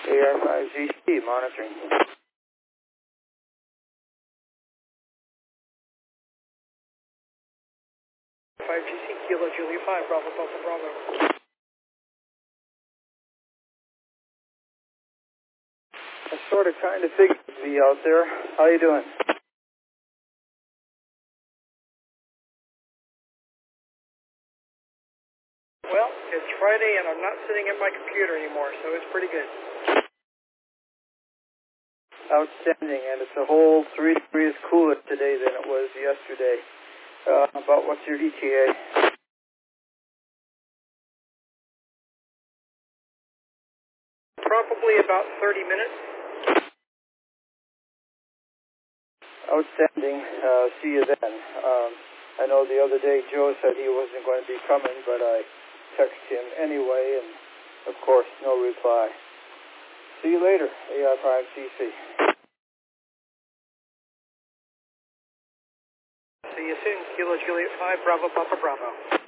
AR5GC monitoring. 5GC, Kilo Julia 5, Bravo, Bravo, Bravo. I sort of kind of figured to be out there. How you doing? Well, it's Friday and I'm not sitting at my computer anymore, so it's pretty good. Outstanding, and it's a whole 3 degrees cooler today than it was yesterday. About what's your ETA? Probably about 30 minutes. Outstanding. See you then. I know the other day Joe said he wasn't going to be coming, but I texted him anyway, and of course, no reply. See you later, AR5GC. See you soon, Kilo Juliet 5, Bravo, Papa, Bravo.